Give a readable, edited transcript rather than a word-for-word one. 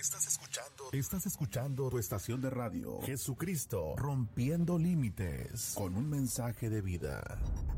Estás escuchando tu estación de radio, Jesucristo, rompiendo límites, con un mensaje de vida.